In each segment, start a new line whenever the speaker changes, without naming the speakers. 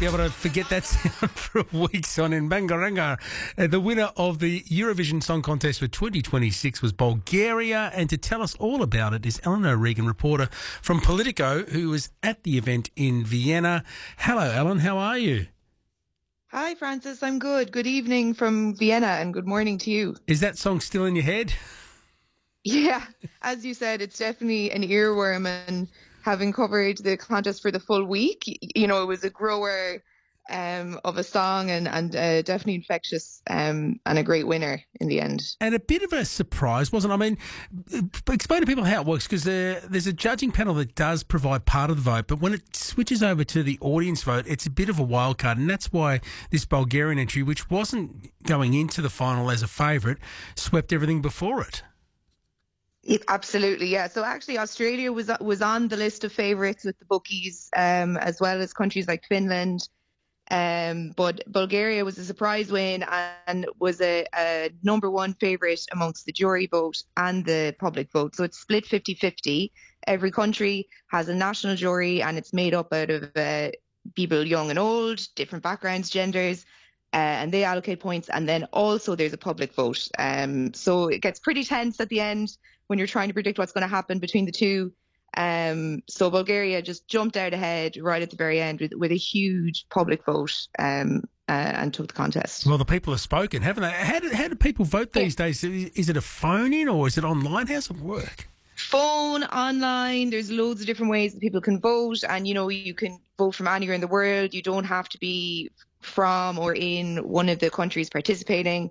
be able to forget that sound for weeks on in Bangaranga. The winner of the Eurovision Song Contest for 2026 was Bulgaria, and to tell us all about it is Ellen O'Regan, reporter from Politico, who was at the event in Vienna. Hello, Ellen, how are you?
Hi, Francis. I'm good. Good evening from Vienna and good morning to you.
Is that song still in your head?
Yeah, as you said, it's definitely an earworm, and having covered the contest for the full week, it was a grower of a song and definitely infectious and a great winner in the end.
And a bit of a surprise, wasn't it? I mean, explain to people how it works, because there's a judging panel that does provide part of the vote, but when it switches over to the audience vote, it's a bit of a wild card, and that's why this Bulgarian entry, which wasn't going into the final as a favourite, swept everything before it.
Absolutely, yeah. So actually, Australia was on the list of favourites with the bookies, as well as countries like Finland. But Bulgaria was a surprise win and was a number one favourite amongst the jury vote and the public vote. So it's split 50-50. Every country has a national jury, and it's made up out of people young and old, different backgrounds, genders. And they allocate points, and then also there's a public vote. So it gets pretty tense at the end when you're trying to predict what's going to happen between the two. So Bulgaria just jumped out ahead right at the very end with a huge public vote and took the contest.
Well, the people have spoken, haven't they? How do people vote these days? Is it a phone-in or is it online? How's it work?
Phone, online, there's loads of different ways that people can vote, and you can vote from anywhere in the world. You don't have to be from or in one of the countries participating.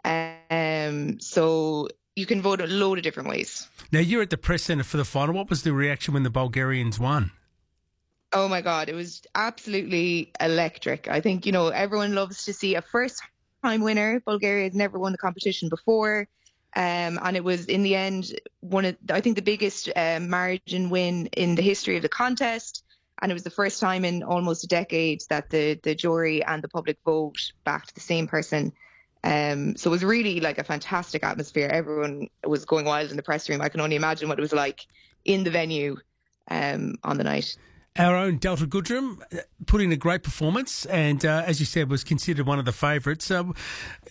So you can vote a load of different ways.
Now, you're at the press centre for the final. What was the reaction when the Bulgarians won?
Oh, my God. It was absolutely electric. I think, everyone loves to see a first-time winner. Bulgaria has never won the competition before. And it was, in the end, the biggest margin win in the history of the contest. And it was the first time in almost a decade that the jury and the public vote backed the same person. So it was really like a fantastic atmosphere. Everyone was going wild in the press room. I can only imagine what it was like in the venue on the night.
Our own Delta Goodrem put in a great performance and, as you said, was considered one of the favourites.